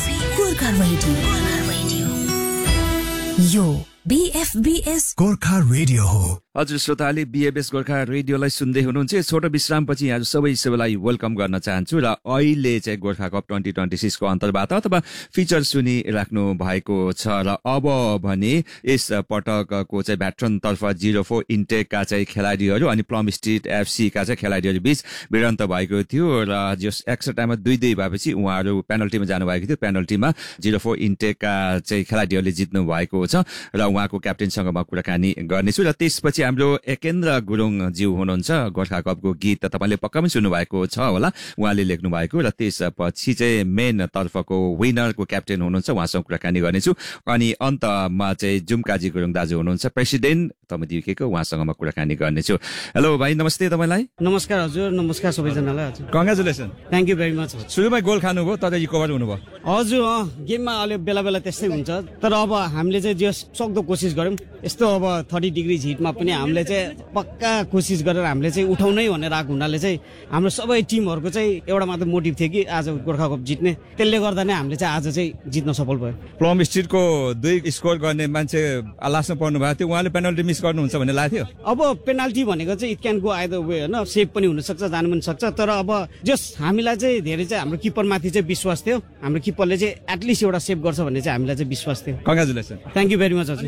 Gorkha radio यो BFBS Gorkha radio हो। हजुर श्रोताले BFBS गोर्खा रेडियोलाई सुन्दै हुनुहुन्छ। छोटो विश्रामपछि आज सबैलाई वेलकम गर्न चाहन्छु र अहिले चाहिँ गोर्खा कप 2026 को अन्तर्वार्ता अथवा फिचर सुनिराख्नु भएको छ र अब भने यस पटकको चाहिँ भ्याट्रन तर्फ 04 इन्टेकका चाहिँ खेलाडीहरू अनि प्लम स्ट्रिट FC का चाहिँ खेलाडीहरू बीच भिडन्त भएको थियो र जस एक्स्ट्रा टाइममा 2-2 भएपछि उहाँहरू पेनल्टीमा जानुभएको थियो। पेनल्टीमा 04 इन्टेकका चाहिँ खेलाडीहरूले जित्नु भएको छ र उहाँको क्याप्टेनसँग म कुराकानी गर्नेछु र त्यसपछि हाम्रो एकेन्द्र गुरुङ ज्यू हुनुहुन्छ। गोर्खा कपको गीत तपाईँले पक्का पनि सुन्नुभएको छ होला, उहाँले लेख्नु भएको र त्यसपछि चाहिँ मेन तर्फको विनरको क्याप्टेन हुनुहुन्छ, उहाँसँग कुराकानी गर्नेछु। अनि अन्तमा चाहिँ जुमकाजी गुरुङ दाजु हुनुहुन्छ, प्रेसिडेन्ट तमदिउकेको, उहाँसँग म कुराकानी गर्नेछु। हेलो भाइ, नमस्ते तपाईँलाई। नमस्कार हजुर, नमस्कार सबैजनालाई। हजुर congratulation, thank you very much. सुरुमै गोल खानुभयो तर रिकभर हुनुभयो। हजुर गेममा अलि बेला बेला त्यस्तै हुन्छ, तर अब हामीले चाहिँ जे सक्दो कोसिस गऱ्यौँ। यस्तो अब 30 डिग्री हिटमा पनि हामीले चाहिँ पक्का कोसिस गरेर हामीले चाहिँ उठाउनै भनेर आएको हुनाले चाहिँ हाम्रो सबै टिमहरूको चाहिँ एउटा मात्र मोटिभ थियो कि आज गोर्खा कप जित्ने। त्यसले गर्दा नै हामीले चाहिँ आज चाहिँ जित्न सफल भयो। प्लम स्ट्रिटको 2 स्कोर गर्ने मान्छे लास्टमा पर्नु भएको थियो, उहाँले पेनल्टी मिस गर्नुहुन्छ भन्ने लाग्थ्यो। अब पेनल्टी भनेको चाहिँ it can go either way होइन, सेभ पनि हुनसक्छ, जानु पनि सक्छ। तर अब जस हामीलाई चाहिँ धेरै चाहिँ हाम्रो किपरमाथि चाहिँ विश्वास थियो। हाम्रो किपरले चाहिँ एटलिस्ट एउटा सेभ गर्छ भन्ने चाहिँ हामीलाई चाहिँ विश्वास थियो। Congratulation, thank you very much. हजुर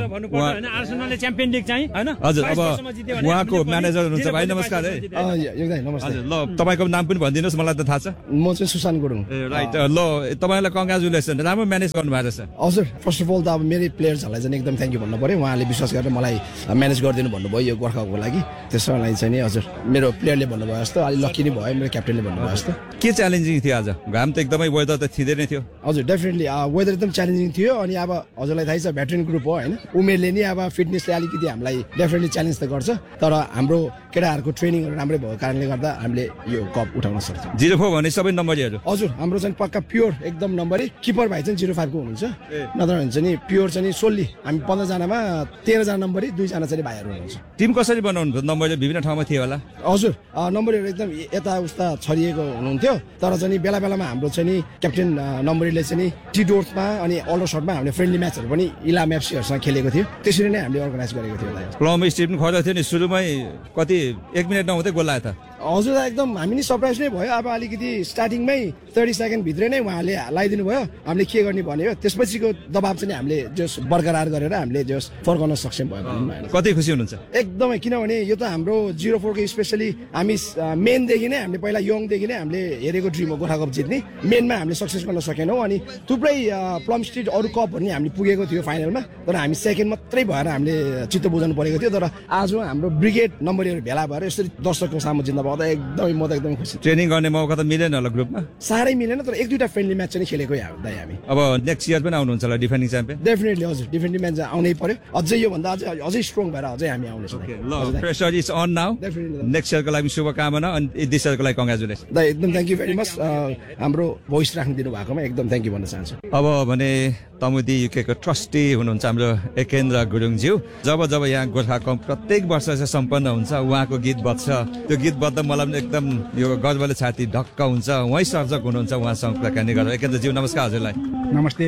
आर्सेनलले च्याम्पियन लिग चाहिँ हैन। हजुर अब उहाँको म्यानेजर हुनुहुन्छ भाइ, नमस्कार है। नमस्ते। ल तपाईँको नाम पनि भनिदिनुहोस्, मलाई त थाहा छ। म चाहिँ सुशान्त गुरुङ। राइट, ल तपाईँलाई कङ्ग्रेचुलेसन, राम्रो म्यानेज गर्नुभएको छ। हजुर फर्स्ट अफ अल त अब मेरै प्लेयर्सहरूलाई चाहिँ एकदम थ्याङ्क यू भन्नु पर्यो। उहाँले विश्वास गरेर मलाई म्यानेज गरिदिनु भन्नुभयो यो गोर्खाको लागि। त्यसको लागि चाहिँ नि हजुर मेरो प्लेयरले भन्नुभयो जस्तो अलि लकी नै भयो, मेरो क्याप्टेनले भन्नुभयो जस्तो। के च्यालेन्जिङ थियो आज? घाम त एकदमै वेदर त थिँदै नै थियो। हजुर डेफिनेटली वेदर एकदम च्यालेन्जिङ थियो। अनि अब हजुरलाई थाहै छ भेटरेन ग्रुप हो होइन, उमेरले नि अब फिटनेसले अलिकति हामीलाई डेफिनेटली च्यालेन्ज त गर्छ। तर हाम्रो केटाहरूको ट्रेनिङहरू राम्रै भएको कारणले गर्दा हामीले यो कप उठाउन सक्छौँ। 04 भने सबै नम्बरहरू? हजुर हाम्रो चाहिँ पक्का प्योर एकदम नम्बरी। किपर भाइ चाहिँ 05 को हुनुहुन्छ, नत्र हुन्छ नि प्योर चाहिँ सोल्ली हामी 15 जनामा 13 जना नम्बरी, 2 जना चाहिँ भाइहरू हुनुहुन्छ। टिम कसरी बनाउनु भयो? नम्बरले विभिन्न ठाउँमा थियो होला। हजुर नम्बरहरू एकदम यता उस्ता छरिएको हुनुहुन्थ्यो। तर चाहिँ बेला बेलामा हाम्रो चाहिँ नि क्याप्टेन नम्बरीले चाहिँ नि टी डोर्समा अनि अल्डो सर्टमा हामीले फ्रेन्डली म्याचहरू पनि इलाम एफसीहरूसँग खेलेको थियो। त्यसरी नै हामीले अर्गनाइज गरेको थियो। प्लम स्ट्रिट पनि खर्च थियो नि सुरुमै, कति 1 मिनट नहुँदै गोल लाग्यो त। हजुर एकदम हामी नि सरप्राइज नै भयो। अब अलिकति स्टार्टिङमै 30 सेकेन्ड भित्रै नै उहाँले लगाइदिनु भयो। हामीले के गर्ने भन्यो, त्यसपछिको दबाब चाहिँ हामीले जस बरकरार गरेर हामीले जस फर्काउन सक्षम भयो भनौँ न। कति खुसी हुनुहुन्छ? एकदमै, किनभने यो त हाम्रो 04 को स्पेसली हामी मेनदेखि नै हामीले पहिला यङदेखि नै हामीले हेरेको ड्रिम हो गोर्खा कप जित्ने। मेनमा हामीले सक्सेस गर्न सकेनौँ अनि थुप्रै प्लम स्ट्रिट अरू कप भन्ने हामीले पुगेको थियो फाइनलमा, तर हामी सेकेन्ड मात्रै भएर हामीले चित्त बुझाउनु परेको थियो। तर आज हाम्रो ब्रिगेड नम्बरहरू भेला भएर यसरी दर्शकको सामु जित्दा एकदमै म त एकदमै खुसी। ट्रेनिङ गर्ने मौका त मिलेन होला ग्रुपमा? साह्रै मिलेन, तर 1-2टा फ्रेन्डली म्याच चाहिँ खेलेको हामी। अब नेक्स्ट इयर पनि आउनुहुन्छ होला डिफेन्डिङ च्याम्पियन? डेफिनेटली हजुर, डिफेन्डिङ म्याच आउनै पर्यो। अझै यो भन्दा अझै स्ट्रङ भएर अझै हामी आउनेछौँ। ल pressure is an now. Next इयरको लागि शुभकामना अनि दिस इयरको लागि कङ्ग्रेचुलेसन। एकदम थ्याङ्क यू भेरी मच। हाम्रो भोइस राख्नु दिनु भएकोमा एकदम थ्याङ्क यू भन्न चाहन्छु। अब भने तमुदी युकेको ट्रस्टी हुनुहुन्छ हाम्रो एकेन्द्र गुरुङज्यू। जब यहाँ गोर्खा कप प्रत्येक वर्ष चाहिँ सम्पन्न हुन्छ, उहाँको गीत बज्छ। त्यो गीत बज्दा मलाई पनि एकदम यो गर्वले छाती ढक्क हुन्छ। उहाँ सर्जक हुनुहुन्छ, उहाँसँग कुराकानी गरौँ। एकेन्द्रज्यू नमस्कार। हजुरलाई नमस्ते।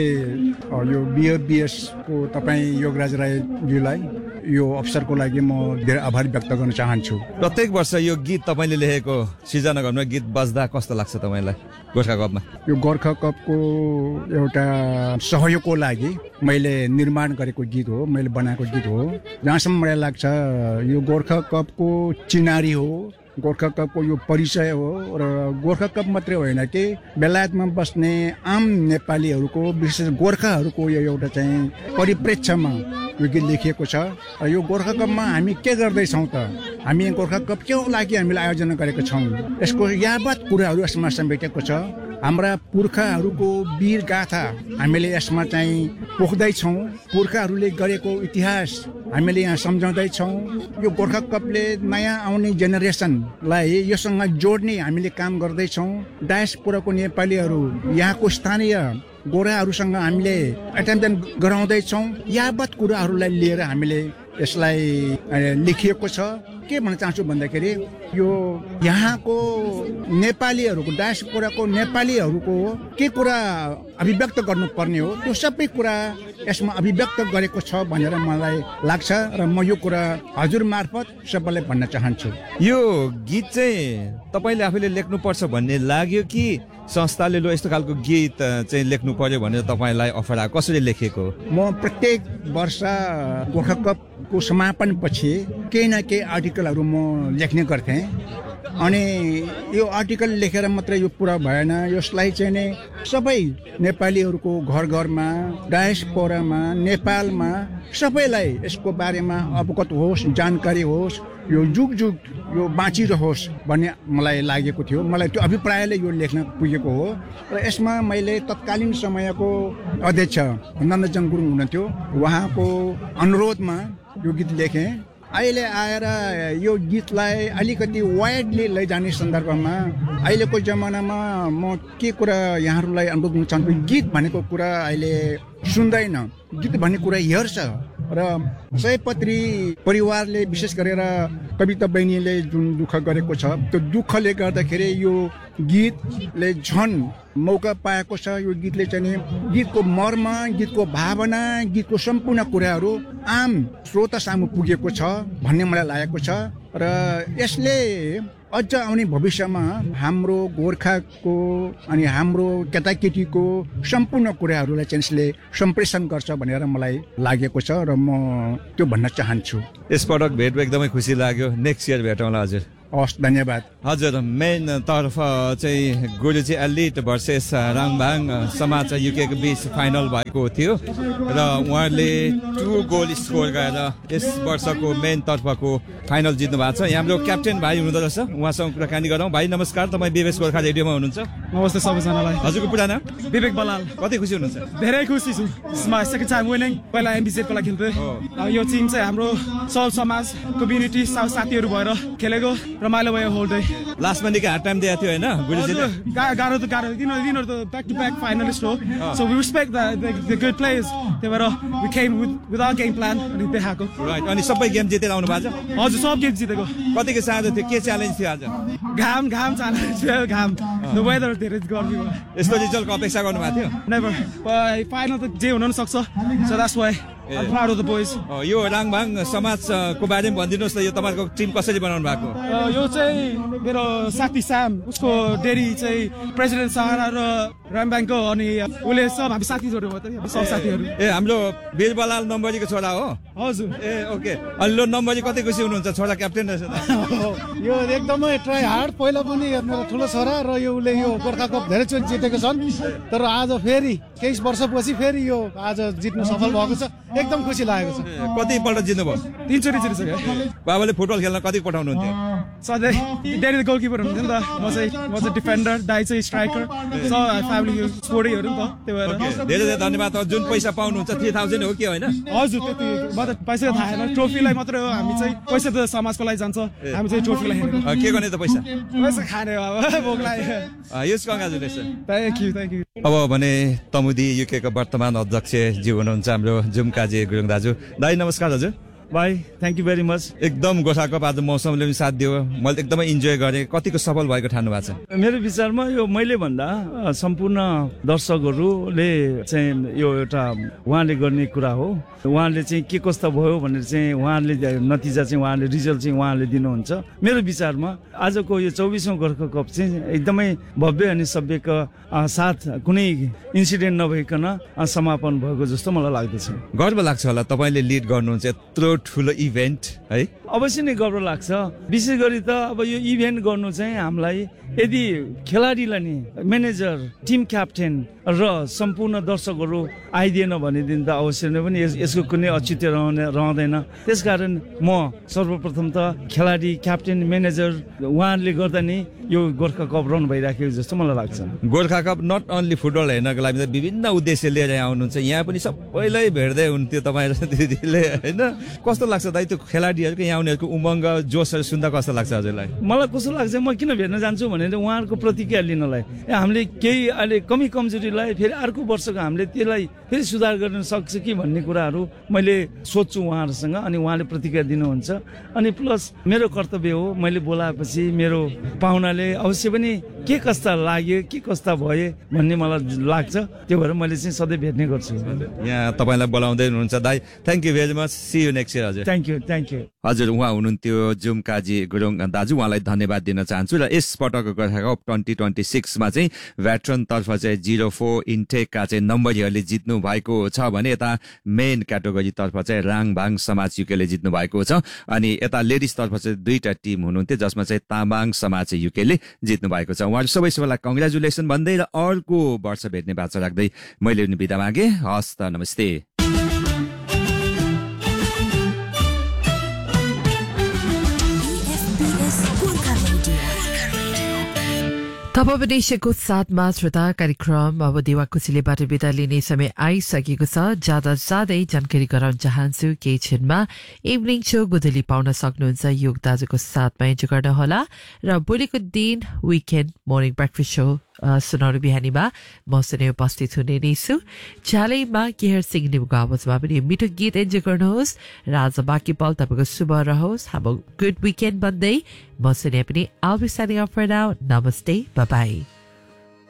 यो BFBS को तपाईँ योगराज राईज्यूलाई यो अवसरको लागि म धेरै आभार व्यक्त गर्न चाहन्छु। प्रत्येक वर्ष यो गीत तपाईँले लेखेको सिर्जना गर्नु गीत बज्दा कस्तो लाग्छ तपाईँलाई गोर्खा कपमा? यो गोर्खा कपको एउटा सहयोगको लागि मैले निर्माण गरेको गीत हो, मैले बनाएको गीत हो। जहाँसम्म मलाई लाग्छ यो गोर्खा कपको चिनारी हो, गोर्खा कपको यो परिचय हो। र गोर्खा कप मात्रै होइन कि बेलायतमा बस्ने आम नेपालीहरूको विशेष गोर्खाहरूको यो एउटा चाहिँ परिप्रेक्ष्यमा यो गीत लेखिएको छ। र यो गोर्खा कपमा हामी के गर्दैछौँ त, हामी गोर्खा कप के लागि हामीले आयोजना गरेका छौँ, यसको यावत कुराहरू यसमा समेटेको छ। हाम्रा पुर्खाहरूको वीर गाथा हामीले यसमा चाहिँ पोख्दैछौँ। पुर्खाहरूले गरेको इतिहास हामीले यहाँ सम्झाउँदैछौँ। यो गोर्खा कपले नयाँ आउने जेनेरेसनलाई योसँग जोड्ने हामीले काम गर्दैछौँ। डायस्पोराको नेपालीहरू यहाँको स्थानीय गोराहरूसँग हामीले एटेम्पन गराउँदैछौँ। यावत कुराहरूलाई लिएर हामीले यसलाई लेखिएको छ। के भन्न चाहन्छु भन्दाखेरि यो यहाँको नेपालीहरूको डायस्पोराको नेपालीहरूको के कुरा अभिव्यक्त गर्नुपर्ने हो त्यो सबै कुरा यसमा अभिव्यक्त गरेको छ भनेर मलाई लाग्छ र म यो कुरा हजुर मार्फत सबैलाई भन्न चाहन्छु। यो गीत चाहिँ तपाईँले आफैले लेख्नुपर्छ भन्ने लाग्यो कि संस्थाले लो यस्तो खालको गीत चाहिँ लेख्नु पर्यो भनेर तपाईँलाई अफर आयो? कसरी लेखेको? म प्रत्येक वर्ष गोर्खा कपको समापन पछि केही न केही आर्टिकलहरू म लेख्ने गर्थेँ अनि यो आर्टिकल लेखेर मात्र यो पुरा भएन, यसलाई चाहिँ नै सबै नेपालीहरूको घर घरमा डायस्पोरामा नेपालमा सबैलाई यसको बारेमा अवगत होस्, जानकारी होस्, यो जुग जुग यो बाँचिरहोस् भन्ने मलाई लागेको थियो। मलाई त्यो अभिप्रायले यो लेख्न पुगेको हो र यसमा मैले तत्कालीन समयको अध्यक्ष नन्दचङ गुरुङ हुनुहुन्थ्यो, उहाँको अनुरोधमा यो गीत लेखेँ। अहिले आएर यो गीतलाई अलिकति वाइडली लैजाने सन्दर्भमा अहिलेको जमानामा म के कुरा यहाँहरूलाई अनुरोध गर्न चाहन्छु, गीत भनेको कुरा अहिले सुन्दैन, गीत भन्ने कुरा हेर्छ र सयपत्री परिवारले विशेष गरेर कविता बहिनीले जुन दुःख गरेको छ त्यो दुःखले गर्दाखेरि यो गीतले झन् मौका पाएको छ। यो गीतले चाहिँ गीतको मर्म, गीतको भावना, गीतको सम्पूर्ण कुराहरू आम श्रोता सामु पुगेको छ भन्ने मलाई लागेको छ र यसले अझ आउने भविष्यमा हाम्रो गोर्खाको अनि हाम्रो केटाकेटीको सम्पूर्ण कुराहरूलाई चाहिँ यसले सम्प्रेषण गर्छ भनेर मलाई लागेको छ र म त्यो भन्न चाहन्छु। यसपटक भेट एकदमै खुसी लाग्यो, नेक्स्ट इयर भेटौँला हजुर। हस्, धन्यवाद हजुर। मेन तर्फ चाहिँ गुरुजी एलिट भर्सेस राङभाङ समाज युकेको बीच फाइनल भएको थियो र उहाँले 2 गोल स्कोर गरेर यस वर्षको मेन तर्फको फाइनल जित्नु भएको छ। यहाँ हाम्रो क्याप्टेन भाइ हुनुहुँदो रहेछ, उहाँसँग कुराकानी गरौँ। भाइ नमस्कार, तपाईँ बीबीएस गोर्खा रेडियोमा हुनुहुन्छ। नमस्ते सबैजनालाई। हजुरको पुरा नाम? विवेक बलाल। कति खुसी हुनुहुन्छ? धेरै खुसी छु। Second time winning. पहिला एमबिजेडको लागि खेल्थेँ, यो टिम चाहिँ हाम्रो सब समाज कम्युनिटी साथीहरू भएर खेलेको, रमाइलो भयो होल डे। लास्टमा निकै हार्ड टाइम दिएको थियो होइन गुरुजीले? गाह्रो त तिनीहरू त ब्याक टु ब्याक फाइनलिस्ट हो, so we respect the good players. त्यही भएर we came with our game plan अनि देखाएको। राइट। अनि सबै गेम जितेर आउनु भएको छ? हजुर, सब गेम जितेको। कतिको साह्रो थियो, के च्यालेन्ज थियो आज? घाम च्यालेन्ज थियो, घाम, द वेदर धेरै गर्मी भयो। यस्तो रिजल्टको अपेक्षा गर्नु भएको थियो? नेभर। फाइनल त जे हुन पनि सक्छ, so that's why I'm proud of the boys. यो राङभाङ समाजको बारेमा भनिदिनुहोस् न, यो तपाईँको टिम कसरी बनाउनु भएको? यो चाहिँ मेरो साथी स्याम, उसको डेरी चाहिँ प्रेसिडेन्ट सहारा र राङभाङको, अनि उसले सब हामी साथीहरू हो, हामी सब साथीहरू। ए, हाम्रो वीरबलाल नम्बरीको छोरा हो? हजुर। ए, ओके। अनि लो नम्बरी कति खुसी हुनुहुन्छ, छोरा क्याप्टेन रहेछ? यो एकदमै ट्राई हार्ड, पहिला पनि मेरो ठुलो छोरा र यो उसले यो गोर्खा कप धेरैचोटि जितेको छन्, तर आज फेरि केही वर्षपछि फेरि यो आज जित्नु सफल भएको छ, एकदम खुसी लागेको छ। कतिपल्ट जित्नुभयो? 3 चोटि जितिसक्यो। बाबाले फुटबल खेल्न कति पठाउनुहुन्थ्यो? सधैँ। ड्याडी गोलकिपर हुनुहुन्थ्यो नि त, म चाहिँ डिफेन्डर, दाइ चाहिँ स्ट्राइकर, सो फ्यामिली स्पोर्टैहरू नि त, त्यही भएर। धेरै धेरै धन्यवाद। जुन पैसा पाउनुहुन्छ 3000 हो कि होइन? हजुर, त्यति म त पैसा थाहा छैन, ट्रोफीलाई मात्रै हो, हामी चाहिँ पैसा त समाजको लागि जान्छ, हामी चाहिँ ट्रोफीलाई हेर्नु। के गर्ने त पैसा? पैसा खाने अब भोकलाई। यस कङ्ग्रेचुलेसन। Thank you. अब भने तमुदी युकेको वर्तमान अध्यक्ष ज्यू हुनुहुन्छ हाम्रो जुमकाजी गुरुङ दाजु। दाइ नमस्कार हजुर। भाइ थ्याङ्क यू भेरी मच। एकदम गोर्खा कप आज मौसमले पनि साथ दियो, मैले एकदमै इन्जोय गरेँ। कतिको सफल भएको ठान्नु भएको छ? मेरो विचारमा यो मैले भन्दा सम्पूर्ण दर्शकहरूले चाहिँ यो एउटा उहाँले गर्ने कुरा हो। उहाँले चाहिँ के कस्तो भयो भनेर चाहिँ उहाँले नतिजा चाहिँ उहाँले रिजल्ट चाहिँ उहाँले दिनुहुन्छ। मेरो विचारमा आजको यो 24औं गोर्खा कप चाहिँ एकदमै भव्य अनि सभ्यको साथ कुनै इन्सिडेन्ट नभइकन समापन भएको जस्तो मलाई लाग्दछ। गर्व लाग्छ होला तपाईँले लिड गर्नुहुन्छ यत्रो ठुलो इभेन्ट है? अवश्य नै गर्व लाग्छ। विशेष गरी त अब यो इभेन्ट गर्नु चाहिँ हामीलाई यदि खेलाडीलाई नि म्यानेजर, टिम क्याप्टेन र सम्पूर्ण दर्शकहरू आइदिएन भनेदेखि त अवश्य नै पनि यसको कुनै औचित्य रहँदैन। त्यसकारण म सर्वप्रथम त खेलाडी, क्याप्टेन, म्यानेजर उहाँहरूले गर्दा नै यो गोर्खा कप रन भइराखेको जस्तो मलाई लाग्छ। Gorkha cup not only football हेर्नको लागि विभिन्न उद्देश्य लिएर आउनुहुन्छ, यहाँ पनि सबैलाई भेट्दै हुन्थ्यो तपाईँ र दिदीले होइन? कस्तो लाग्छ दाइ त्यो खेलाडीहरूको आउनेहरूको उमङ्ग जोसहरू सुन्दा कस्तो लाग्छ हजुरलाई? मलाई कस्तो लाग्छ म किन भेट्न जान्छु भने उहाँहरूको प्रतिक्रिया लिनलाई हामीले केही अहिले कमी कमजोरीलाई फेरि अर्को वर्षको हामीले त्यसलाई फेरि सुधार गर्न सक्छ कि भन्ने कुराहरू मैले सोध्छु उहाँहरूसँग अनि उहाँले प्रतिक्रिया दिनुहुन्छ अनि प्लस मेरो कर्तव्य हो मैले बोलाएपछि मेरो पाहुनाले अवश्य पनि के कस्ता लाग्यो के कस्ता भए भन्ने मलाई लाग्छ त्यो भएर मैले चाहिँ सधैँ भेट्ने गर्छु। यहाँ तपाईँलाई बोलाउँदै हुनुहुन्छ दाइ, thank you very much, C you next year हजुर। थ्याङ्क यू हजुर। उहाँ हुनुहुन्थ्यो जुमकाजी गुरुङ दाजु, उहाँलाई धन्यवाद दिन चाहन्छु। र यस पटकको गोर्खा कप 2026मा चाहिँ भेटरन तर्फ चाहिँ 04 इन्टेकका चाहिँ नम्बरीहरूले जित्नु भएको छ भने यता मेन क्याटेगोरी तर्फ चाहिँ राङभाङ समाज युकेले जित्नु भएको छ अनि यता लेडिज तर्फ चाहिँ 2टा टिम हुनुहुन्थ्यो जसमा चाहिँ तामाङ समाज युकेले जित्नु भएको छ। उहाँहरू सबैलाई कङ्ग्रेचुलेसन भन्दै र अर्को वर्ष भेट्ने बाचा राख्दै मैले पनि बिदा मागे। हस् त, नमस्ते। थपवदेशको साथमा श्रोता कार्यक्रम अब देवाकुशीलेबाट बिदा लिने समय आइसकेको छ। जाँदै जानकारी गराउन चाहन्छु केही क्षणमा इभिनिङ सो गुधली पाउन सक्नुहुन्छ योग दाजुको साथमा इन्जोय गर्न होला र भोलिको दिन विकेन्ड मर्निङ ब्रेकफास्ट सो सुनाउनु बिहानीमा म सुने उपस्थित हुने नै छु। चालैमा केहर सिंहको आवाजमा पनि मिठो गीत इन्जोय गर्नुहोस् र आज बाँकी पल तपाईँको शुभ रहोस्। हाम्रो गुड विकेन्ड भन्दै म सुने पनि I'll be signing off for now. Namaste. Bye-bye.